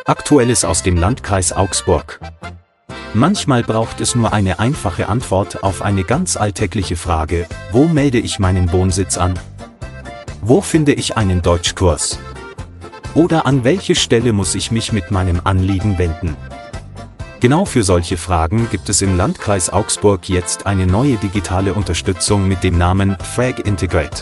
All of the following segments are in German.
Aktuelles aus dem Landkreis Augsburg. Manchmal braucht es nur eine einfache Antwort auf eine ganz alltägliche Frage: Wo melde ich meinen Wohnsitz an? Wo finde ich einen Deutschkurs? Oder an welche Stelle muss ich mich mit meinem Anliegen wenden? Genau für solche Fragen gibt es im Landkreis Augsburg jetzt eine neue digitale Unterstützung mit dem Namen Frag Integrate.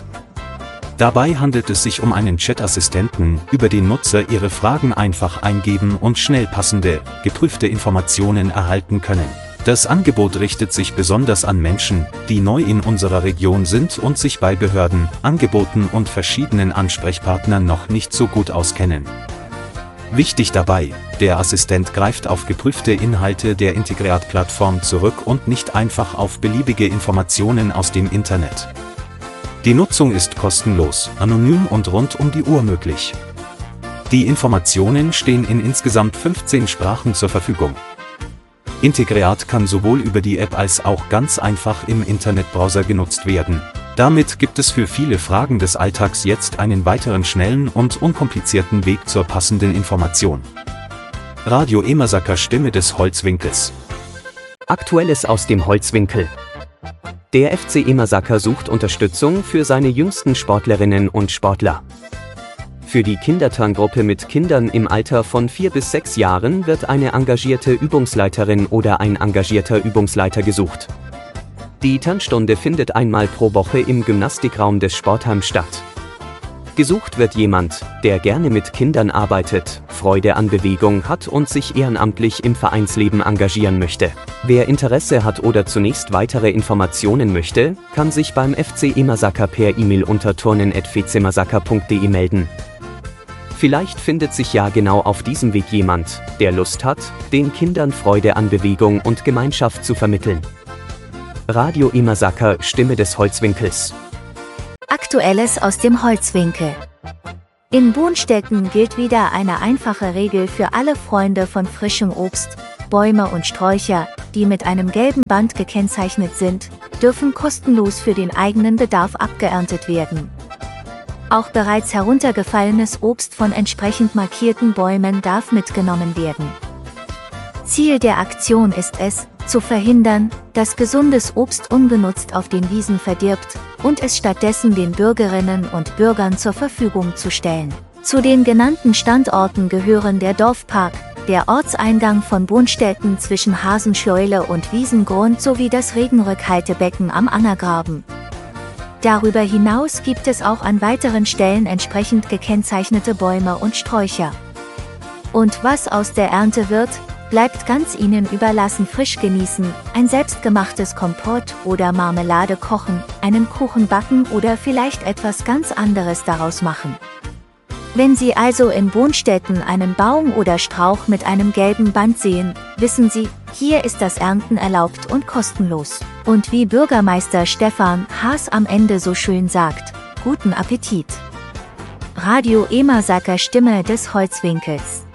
Dabei handelt es sich um einen Chat-Assistenten, über den Nutzer ihre Fragen einfach eingeben und schnell passende, geprüfte Informationen erhalten können. Das Angebot richtet sich besonders an Menschen, die neu in unserer Region sind und sich bei Behörden, Angeboten und verschiedenen Ansprechpartnern noch nicht so gut auskennen. Wichtig dabei: Der Assistent greift auf geprüfte Inhalte der Integreat-Plattform zurück und nicht einfach auf beliebige Informationen aus dem Internet. Die Nutzung ist kostenlos, anonym und rund um die Uhr möglich. Die Informationen stehen in insgesamt 15 Sprachen zur Verfügung. Integreat kann sowohl über die App als auch ganz einfach im Internetbrowser genutzt werden. Damit gibt es für viele Fragen des Alltags jetzt einen weiteren schnellen und unkomplizierten Weg zur passenden Information. Radio Emersaker, Stimme des Holzwinkels. Aktuelles aus dem Holzwinkel. Der FC Emersaker sucht Unterstützung für seine jüngsten Sportlerinnen und Sportler. Für die Kinderturngruppe mit Kindern im Alter von 4 bis 6 Jahren wird eine engagierte Übungsleiterin oder ein engagierter Übungsleiter gesucht. Die Turnstunde findet einmal pro Woche im Gymnastikraum des Sportheims statt. Gesucht wird jemand, der gerne mit Kindern arbeitet, Freude an Bewegung hat und sich ehrenamtlich im Vereinsleben engagieren möchte. Wer Interesse hat oder zunächst weitere Informationen möchte, kann sich beim FC Emersaker per E-Mail unter turnen@fcemersaker.de melden. Vielleicht findet sich ja genau auf diesem Weg jemand, der Lust hat, den Kindern Freude an Bewegung und Gemeinschaft zu vermitteln. Radio Emersaker, Stimme des Holzwinkels. Aktuelles aus dem Holzwinkel. In Bohnstetten gilt wieder eine einfache Regel für alle Freunde von frischem Obst. Bäume und Sträucher, die mit einem gelben Band gekennzeichnet sind, dürfen kostenlos für den eigenen Bedarf abgeerntet werden. Auch bereits heruntergefallenes Obst von entsprechend markierten Bäumen darf mitgenommen werden. Ziel der Aktion ist es, zu verhindern, dass gesundes Obst ungenutzt auf den Wiesen verdirbt und es stattdessen den Bürgerinnen und Bürgern zur Verfügung zu stellen. Zu den genannten Standorten gehören der Dorfpark, der Ortseingang von Bohnstetten zwischen Hasenscheule und Wiesengrund sowie das Regenrückhaltebecken am Angergraben. Darüber hinaus gibt es auch an weiteren Stellen entsprechend gekennzeichnete Bäume und Sträucher. Und was aus der Ernte wird, bleibt ganz Ihnen überlassen. Frisch genießen, ein selbstgemachtes Kompott oder Marmelade kochen, einen Kuchen backen oder vielleicht etwas ganz anderes daraus machen. Wenn Sie also in Bohnstetten einen Baum oder Strauch mit einem gelben Band sehen, wissen Sie, hier ist das Ernten erlaubt und kostenlos. Und wie Bürgermeister Stefan Haas am Ende so schön sagt: Guten Appetit! Radio Emersaker, Stimme des Holzwinkels.